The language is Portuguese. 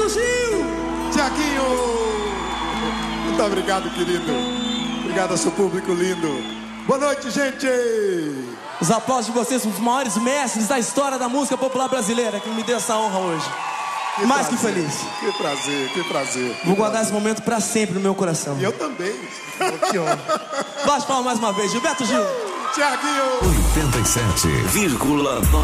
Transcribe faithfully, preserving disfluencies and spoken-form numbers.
Beto Gil! Tiaguinho! Muito obrigado, querido. Obrigado ao seu público lindo. Boa noite, gente! Os aplausos de vocês são os maiores mestres da história da música popular brasileira, que me deu essa honra hoje. Que Mais prazer, que feliz. Que prazer, que prazer. Que Vou guardar prazer. esse momento pra sempre no meu coração. E eu também. Que honra. Bate palma mais uma vez, Gilberto Gil. Tiaguinho! oitenta e sete vírgula nove